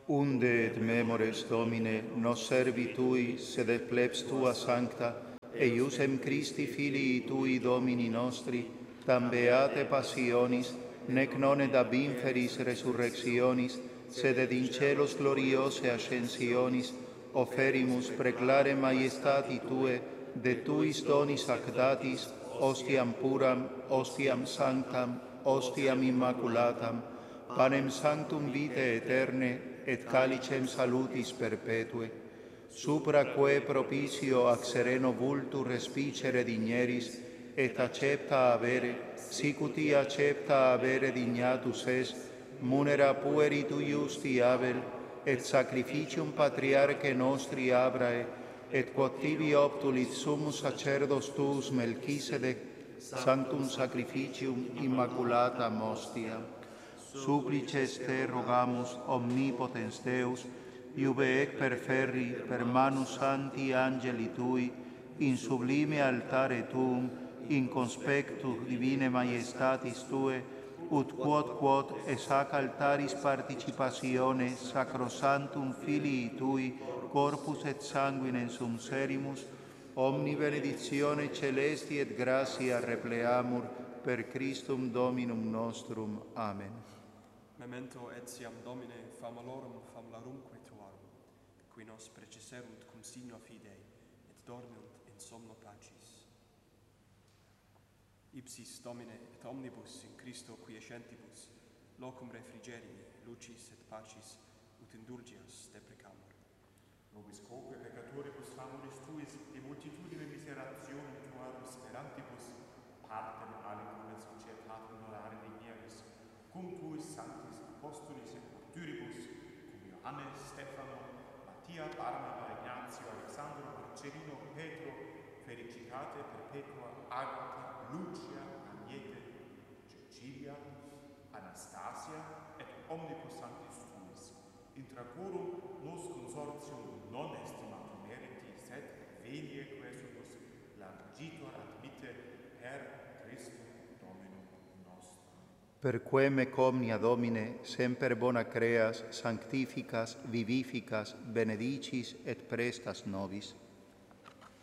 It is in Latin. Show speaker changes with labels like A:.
A: Unde et memores Domine, nos servi Tui, sed et plebs Tua sancta, eiusem Christi Filii Tui Domini nostri, tam beate passionis, nec non et ab inferis resurrectionis, sed et in celos gloriose ascensionis, oferimus preclare maiestati Tue, de Tuis donis ac datis, ostiam puram, ostiam sanctam, ostiam immaculatam, panem sanctum vitae aeterne, et calicem salutis perpetue, supra quae propicio ac sereno vultur respicere digneris, et accepta avere, sicuti accepta avere dignatus est, munera pueri tu iusti Abel, et sacrificium patriarche nostri Abrae, et quod tibi obtulit summus sacerdos tuus Melchisedec, sanctum sacrificium immaculatam ostia. Supplices te rogamus, omnipotens Deus, iube ec perferri per manus santi angeli Tui, in sublime altare Tuum, in conspectu divine maiestatis Tue, ut quod es hac altaris participatione sacrosantum Filii Tui, corpus et sanguinem sum serimus, omni benedictione celesti et gratia repleamur per Christum Dominum nostrum. Amen.
B: Memento etiam Domine famalorum famularumque tuarum, qui nos preceserunt cum signo fidei, et dormiunt in somno pacis. Ipsis Domine et omnibus in Christo quiescentibus, locum refrigerii, lucis et pacis, ut indulgias deprecamur.
C: Nobis quoque peccatoribus famulis Tuis, e multitudine miserationem Tuarum sperantibus, partem alicum et societatem honorare digneris, cum Tuis sanctis apostolis et martyribus, cum Johannes, Stefano, Mattia, Barnaba, Ignazio, Alexandro, Marcellino, Petro, felicitate perpetua, Agata, Lucia, Agnete, Cecilia, Anastasia, et omnibus sanctis Tuis, intra quorum nos consortium non estimatum meriti, sed venie quesumus largitor admite per Christum Dominum nostrum.
A: Per quem ec omnia Domine, semper bona creas, sanctificas, vivificas, benedicis et prestas nobis.